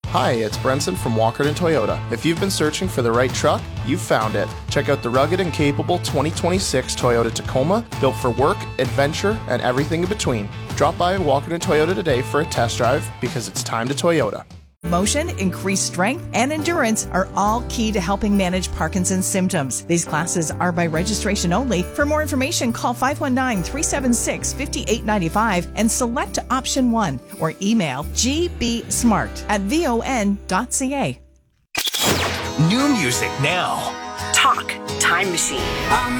Hi, it's Brenson from Walkerton Toyota. If you've been searching for the right truck, you've found it. Check out the rugged and capable 2026 Toyota Tacoma, built for work, adventure, and everything in between. Drop by Walkerton Toyota today for a test drive because it's time to Toyota. Motion, increased strength, and endurance are all key to helping manage Parkinson's symptoms. These classes are by registration only. For more information, call 519-376-5895 and select option 1 or email gbsmart@von.ca. New music now. Talk Time Machine.